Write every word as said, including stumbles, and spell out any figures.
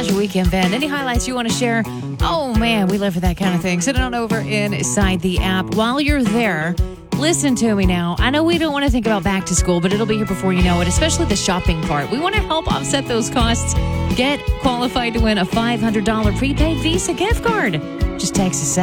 your weekend been? Any highlights you want to share? Oh, man, we live for that kind of thing. Send it on over inside the app. While you're there, listen to me now. I know we don't want to think about back to school, but it'll be here before you know it, especially the shopping part. We want to help offset those costs. Get qualified to win a five hundred dollars prepaid Visa gift card. Just text us